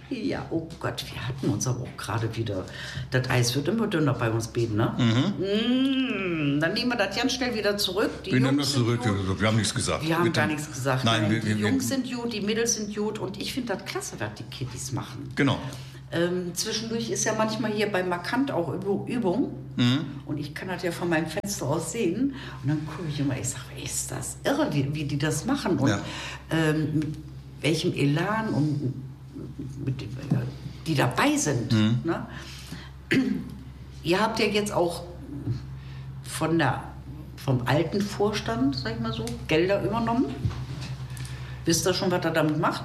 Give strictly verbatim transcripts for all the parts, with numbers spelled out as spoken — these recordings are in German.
Ja, oh Gott, wir hatten uns aber auch gerade wieder. Das Eis wird immer dünner bei uns beiden, ne? Mhm. Mm, dann nehmen wir das ganz schnell wieder zurück. Die wir Jungs nehmen das zurück, wir, wir haben nichts gesagt. Wir haben wir gar nichts gesagt. Nein, nein. Wir, die wir, Jungs wir, sind gut, die Mädels sind gut und ich finde das klasse, was die Kiddies machen. Genau. Ähm, zwischendurch ist ja manchmal hier bei Markant auch Übung. Mhm. Und ich kann das ja von meinem Fenster aus sehen. Und dann gucke ich immer, ich sage, ist das irre, wie, wie die das machen. Und ja. ähm, mit welchem Elan und mit, die dabei sind. Mhm. Ne? Ihr habt ja jetzt auch von der, vom alten Vorstand, sag ich mal so, Gelder übernommen. Wisst ihr schon, was er damit macht?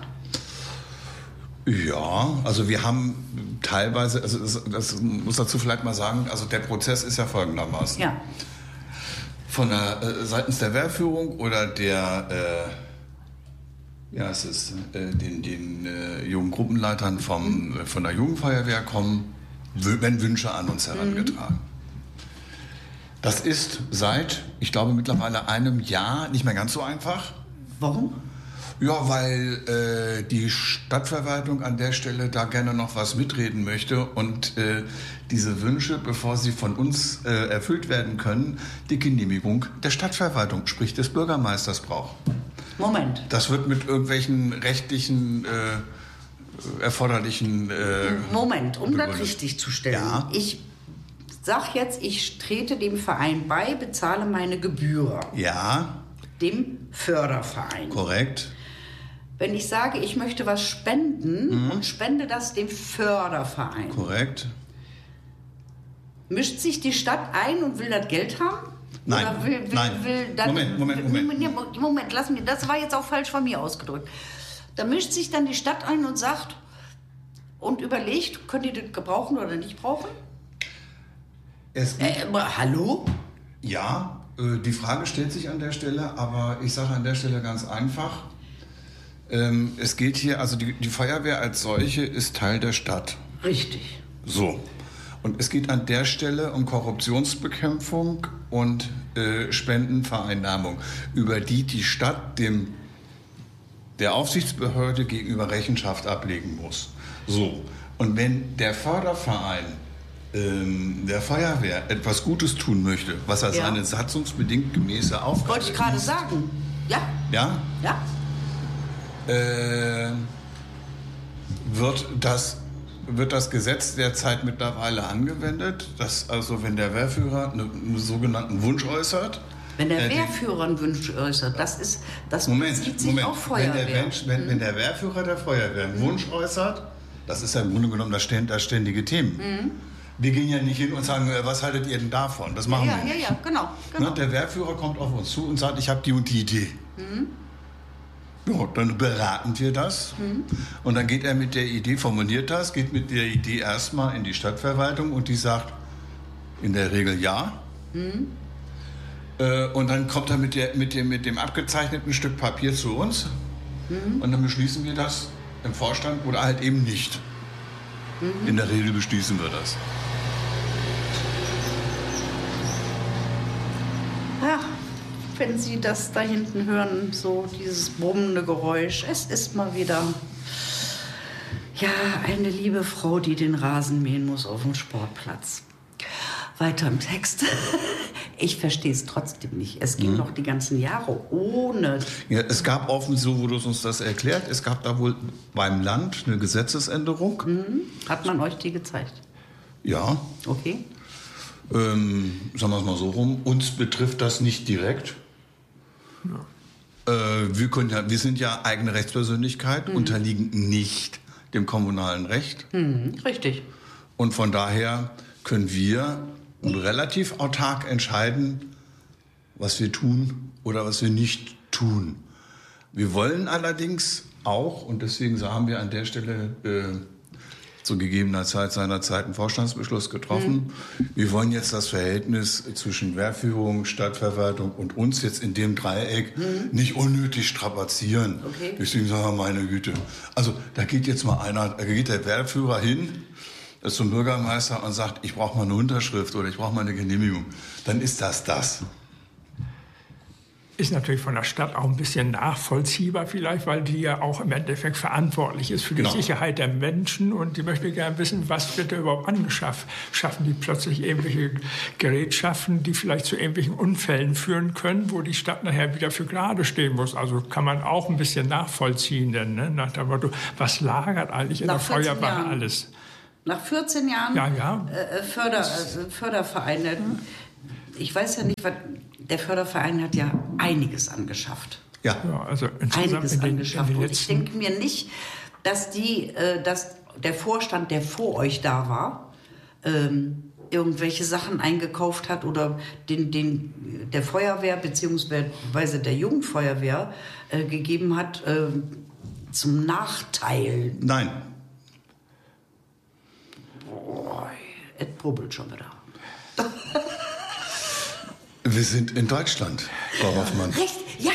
Ja, also wir haben teilweise, also das, das muss dazu vielleicht mal sagen, also der Prozess ist ja folgendermaßen. Ja. Von der äh, seitens der Wehrführung oder der, äh, ja, es ist äh, den, den äh, jungen Gruppenleitern vom, äh, von der Jugendfeuerwehr kommen, wenn Wünsche an uns herangetragen. Mhm. Das ist seit, ich glaube, mittlerweile einem Jahr nicht mehr ganz so einfach. Warum? Ja, weil äh, die Stadtverwaltung an der Stelle da gerne noch was mitreden möchte und äh, diese Wünsche, bevor sie von uns äh, erfüllt werden können, die Genehmigung der Stadtverwaltung, sprich des Bürgermeisters braucht. Moment. Das wird mit irgendwelchen rechtlichen, äh, erforderlichen... Äh, Moment, um das richtig zu stellen. Ja. Ich sag jetzt, ich trete dem Verein bei, bezahle meine Gebühr. Ja. Dem Förderverein. Korrekt. Wenn ich sage, ich möchte was spenden mhm. und spende das dem Förderverein. Korrekt. Mischt sich die Stadt ein und will das Geld haben? Nein. Oder will, will, Nein. Will dann, Moment, Moment, Moment. Moment, lass mich, das war jetzt auch falsch von mir ausgedrückt. Da mischt sich dann die Stadt ein und sagt und überlegt, könnt ihr das gebrauchen oder nicht brauchen? Es äh, hallo? Ja, äh, die Frage stellt sich an der Stelle, aber ich sage an der Stelle ganz einfach, ähm, es geht hier, also die, die Feuerwehr als solche ist Teil der Stadt. Richtig. So. Und es geht an der Stelle um Korruptionsbekämpfung und äh, Spendenvereinnahmung, über die die Stadt dem, der Aufsichtsbehörde gegenüber Rechenschaft ablegen muss. So. Und wenn der Förderverein ähm, der Feuerwehr etwas Gutes tun möchte, was er ja. seine satzungsbedingt gemäße Aufgabe wollte ich gerade sagen. Ja. Ja? Ja. Äh, wird das wird das Gesetz derzeit mittlerweile angewendet, dass also wenn der Wehrführer einen, einen sogenannten Wunsch äußert. Wenn der äh, Wehrführer einen Wunsch äußert, das ist das Moment, bezieht sich Moment. auf Feuerwehr. Wenn der, Mensch, wenn, mhm. wenn der Wehrführer der Feuerwehr einen mhm. Wunsch äußert, das ist ja im Grunde genommen das ständige Thema. Mhm. Wir gehen ja nicht hin und sagen, was haltet ihr denn davon? Das machen ja, wir nicht. Ja, ja, genau. genau. Ne, der Wehrführer kommt auf uns zu und sagt, ich habe die und die Idee. Mhm. Ja, dann beraten wir das mhm. und dann geht er mit der Idee, formuliert das, geht mit der Idee erstmal in die Stadtverwaltung und die sagt in der Regel ja. Mhm. Äh, und dann kommt er mit, der, mit, dem, mit dem abgezeichneten Stück Papier zu uns mhm. und dann beschließen wir das im Vorstand oder halt eben nicht. Mhm. In der Regel beschließen wir das. Ja. Wenn Sie das da hinten hören, so dieses brummende Geräusch, es ist mal wieder ja, eine liebe Frau, die den Rasen mähen muss auf dem Sportplatz. Weiter im Text. Ich verstehe es trotzdem nicht. Es ging mhm. noch die ganzen Jahre ohne... Ja, es gab offen, so wurde uns das erklärt, es gab da wohl beim Land eine Gesetzesänderung. Mhm. Hat man euch die gezeigt? Ja. Okay. Ähm, sagen wir es mal so rum, uns betrifft das nicht direkt. Ja. Äh, wir, können ja, wir sind ja eigene Rechtspersönlichkeit, mhm. unterliegen nicht dem kommunalen Recht. Mhm, richtig. Und von daher können wir relativ autark entscheiden, was wir tun oder was wir nicht tun. Wir wollen allerdings auch, und deswegen haben wir an der Stelle äh, zu gegebener Zeit seinerzeit einen Vorstandsbeschluss getroffen. Mhm. Wir wollen jetzt das Verhältnis zwischen Wehrführung, Stadtverwaltung und uns jetzt in dem Dreieck mhm. nicht unnötig strapazieren. Okay. Deswegen sagen wir, meine Güte. Also da geht jetzt mal einer, da geht der Wehrführer hin zum Bürgermeister und sagt, ich brauche mal eine Unterschrift oder ich brauche mal eine Genehmigung. Dann ist das das. ist natürlich von der Stadt auch ein bisschen nachvollziehbar vielleicht, weil die ja auch im Endeffekt verantwortlich ist für die Genau. Sicherheit der Menschen. Und die möchte gerne wissen, was wird da überhaupt angeschafft? Schaffen die plötzlich irgendwelche Gerätschaften, die vielleicht zu irgendwelchen Unfällen führen können, wo die Stadt nachher wieder für gerade stehen muss? Also kann man auch ein bisschen nachvollziehen, denn, ne? Nach dem Motto, was lagert eigentlich in Nach der Feuerwache vierzehn Jahren. alles? Nach vierzehn Jahren Ja, ja. Äh, Förder, äh, Fördervereine. Ich weiß ja nicht, was, der Förderverein hat ja einiges angeschafft. Ja. Ja, also insgesamt Einiges in den, angeschafft. in den Und ich letzten denke mir nicht, dass, die, äh, dass der Vorstand, der vor euch da war, ähm, irgendwelche Sachen eingekauft hat oder den, den, der Feuerwehr bzw. der Jugendfeuerwehr äh, gegeben hat äh, zum Nachteil. Nein. Boah, es brubbelt schon wieder. Wir sind in Deutschland, Frau Hoffmann. Recht, ja.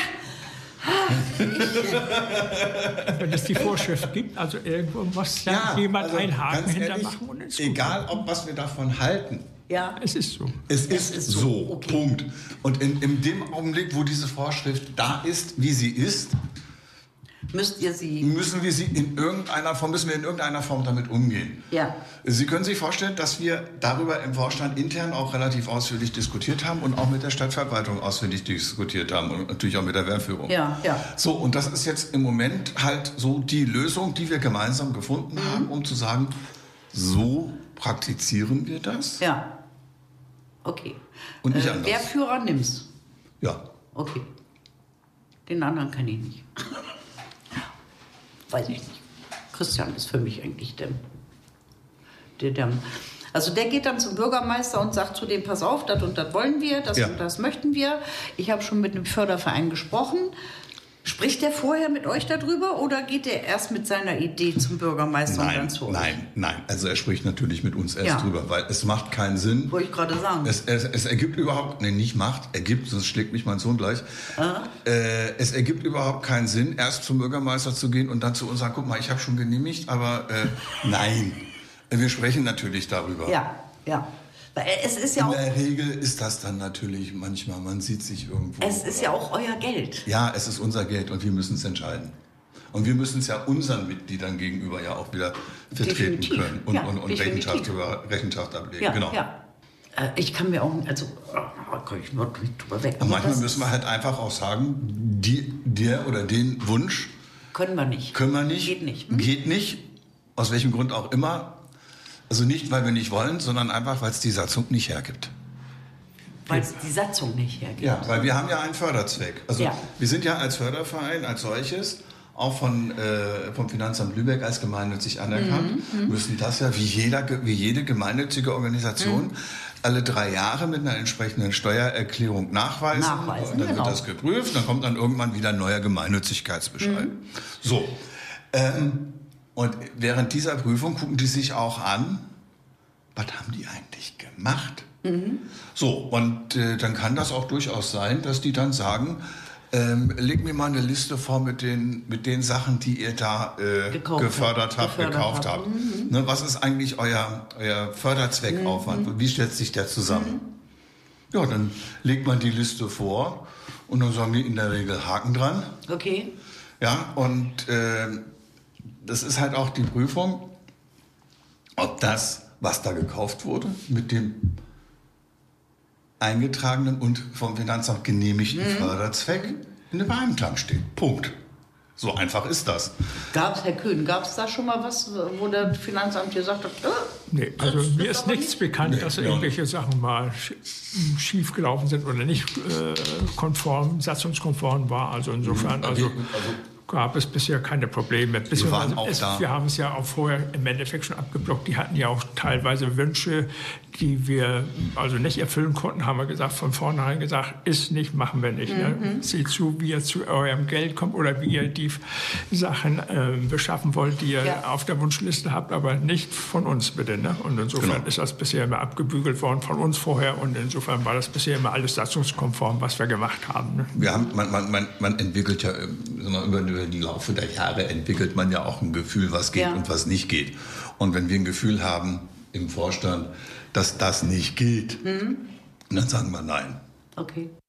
Wenn es die Vorschrift gibt, also irgendwo muss dann Ja, jemand also einen Haken ganz ehrlich, hintermachen und ist gut. egal, ob was wir davon halten. Ja. Es ist so. Es ist, ist so, so, okay. Punkt. Und in, in dem Augenblick, wo diese Vorschrift da ist, wie sie ist, Müsst ihr sie. müssen wir sie in irgendeiner Form, müssen wir in irgendeiner Form damit umgehen. Ja. Sie können sich vorstellen, dass wir darüber im Vorstand intern auch relativ ausführlich diskutiert haben und auch mit der Stadtverwaltung ausführlich diskutiert haben und natürlich auch mit der Wehrführung. Ja, ja. So, und das ist jetzt im Moment halt so die Lösung, die wir gemeinsam gefunden Mhm. haben, um zu sagen, so praktizieren wir das. Ja. Okay. Und nicht äh, anders. Wehrführer nimm's. Ja. Okay. Den anderen kann ich nicht. Weiß ich nicht. Christian ist für mich eigentlich der, der, der. Also der geht dann zum Bürgermeister und sagt zu dem, pass auf, das und das wollen wir, das Ja. und das möchten wir. Ich habe schon mit einem Förderverein gesprochen. Spricht der vorher mit euch darüber oder geht er erst mit seiner Idee zum Bürgermeister und Nein, dann zu euch? nein, nein. Also er spricht natürlich mit uns erst Ja. drüber, weil es macht keinen Sinn. Wollte ich gerade sagen. Es, es, es ergibt überhaupt, nee, nicht macht, ergibt, sonst schlägt mich mein Sohn gleich. Ah. Äh, es ergibt überhaupt keinen Sinn, erst zum Bürgermeister zu gehen und dann zu uns sagen, guck mal, ich habe schon genehmigt, aber äh, nein. Wir sprechen natürlich darüber. Ja, ja. Weil es ist ja In auch, der Regel ist das dann natürlich manchmal, man sieht sich irgendwo. es ist ja auch euer Geld. Ja, es ist unser Geld und wir müssen es entscheiden. Und wir müssen es ja unseren Mitgliedern gegenüber ja auch wieder vertreten Definitiv. können und, Ja, und, und definitiv. Rechenschaft, über, Rechenschaft ablegen. Ja, genau. ja. Äh, Ich kann mir auch, also, oh, kann ich nur nicht drüber weg. Und Aber manchmal das müssen wir halt einfach auch sagen, die, der oder den Wunsch können wir nicht. können wir nicht. Geht nicht. Hm? Geht nicht, aus welchem Grund auch immer. Also nicht, weil wir nicht wollen, sondern einfach, weil es die Satzung nicht hergibt. Weil es die Satzung nicht hergibt. Ja, weil wir haben ja einen Förderzweck. Also Ja. wir sind ja als Förderverein, als solches, auch von, äh, vom Finanzamt Lübeck als gemeinnützig anerkannt, Mhm, müssen das ja wie, jeder, wie jede gemeinnützige Organisation Mhm. alle drei Jahre mit einer entsprechenden Steuererklärung nachweisen. Nachweisen, und dann genau. wird das geprüft, dann kommt dann irgendwann wieder ein neuer Gemeinnützigkeitsbescheid. Mhm. So. Ähm, und während dieser Prüfung gucken die sich auch an, was haben die eigentlich gemacht? Mhm. So, und äh, dann kann das auch durchaus sein, dass die dann sagen, ähm, leg mir mal eine Liste vor mit den, mit den Sachen, die ihr da äh, Gekauft gefördert habt, habt, gefördert gekauft habt. habt. Ne, was ist eigentlich euer, euer Förderzweckaufwand? Wie stellt sich der zusammen? Ja, dann legt man die Liste vor und dann sagen die in der Regel Haken dran. Okay. Ja, und äh, das ist halt auch die Prüfung, ob das, was da gekauft wurde, mit dem eingetragenen und vom Finanzamt genehmigten Mhm. Förderzweck in einem Einklang steht. Punkt. So einfach ist das. Gab es, Herr Köhn, gab es da schon mal was, wo das Finanzamt gesagt hat, äh, Nee, also das mir ist ist aber nichts nicht- bekannt, Nee, dass ja. irgendwelche Sachen mal sch- schief gelaufen sind oder nicht äh, konform, satzungskonform war. Also insofern, also, also- gab es bisher keine Probleme. Beziehungsweise waren auch es, da. wir haben es ja auch vorher im Endeffekt schon abgeblockt. Die hatten ja auch teilweise Wünsche, die wir also nicht erfüllen konnten, haben wir gesagt, von vornherein gesagt, ist nicht, machen wir nicht. Ne? Seht zu, wie ihr zu eurem Geld kommt oder wie ihr die Sachen äh, beschaffen wollt, die ihr Ja. auf der Wunschliste habt, aber nicht von uns bitte. Ne? Und insofern Genau. ist das bisher immer abgebügelt worden von uns vorher und insofern war das bisher immer alles satzungskonform, was wir gemacht haben. Ne? Wir haben, man, man, man, man entwickelt ja ähm, sagen wir, über, über die Laufe der Jahre entwickelt man ja auch ein Gefühl, was geht Ja. und was nicht geht. Und wenn wir ein Gefühl haben im Vorstand, dass das nicht geht, dann sagen wir nein. okay.